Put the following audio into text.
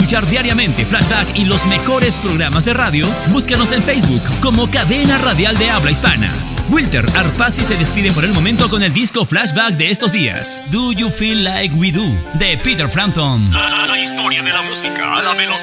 escuchar diariamente Flashback y los mejores programas de radio, búscanos en Facebook como Cadena Radial de Habla Hispana. Wilter Arpasi se despide por el momento con el disco Flashback de estos días, Do You Feel Like We Do, de Peter Frampton. La historia de la música a la velocidad